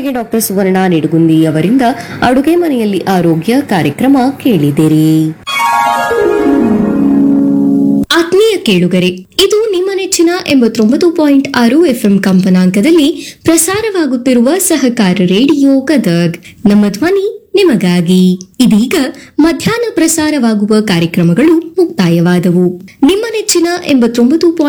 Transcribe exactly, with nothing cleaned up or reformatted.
ಇದುವರೆಗೆ ಡಾಕ್ಟರ್ ಸುವರ್ಣ ನಿಡುಗುಂದಿ ಅವರಿಂದ ಅಡುಗೆ ಮನೆಯಲ್ಲಿ ಆರೋಗ್ಯ ಕಾರ್ಯಕ್ರಮ ಕೇಳಿದಿರಿ. ಆತ್ಮೀಯ ಕೇಳುಗರೆ, ಇದು ನಿಮ್ಮ ನೆಚ್ಚಿನ ಎಂಬತ್ತೊಂಬತ್ತು ಪಾಯಿಂಟ್ ಆರು ಎಫ್ಎಂ ಕಂಪನಾಂಕದಲ್ಲಿ ಪ್ರಸಾರವಾಗುತ್ತಿರುವ ಸಹಕಾರ ರೇಡಿಯೋ ಗದಗ್. ನಮ್ಮ ಧ್ವನಿ ನಿಮಗಾಗಿ. ಇದೀಗ ಮಧ್ಯಾಹ್ನ ಪ್ರಸಾರವಾಗುವ ಕಾರ್ಯಕ್ರಮಗಳು ಮುಕ್ತಾಯವಾದವು. ನಿಮ್ಮ ನೆಚ್ಚಿನ ಎಂಬತ್ತೊಂಬತ್ತು